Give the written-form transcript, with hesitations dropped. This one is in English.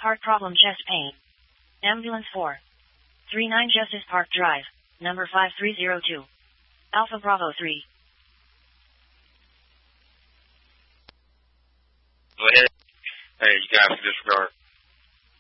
heart problem, chest pain. Ambulance 439 Justice Park Drive, number 5302. Alpha Bravo 3. Go ahead. Hey, you guys disregard.